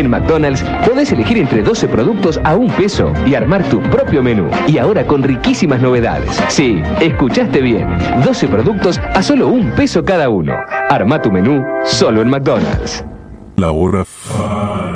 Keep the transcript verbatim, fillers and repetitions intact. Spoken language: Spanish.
En McDonald's podés elegir entre doce productos a un peso y armar tu propio menú. Y ahora con riquísimas novedades. Sí, escuchaste bien. doce productos a solo un peso cada uno. Arma tu menú solo en McDonald's. La hora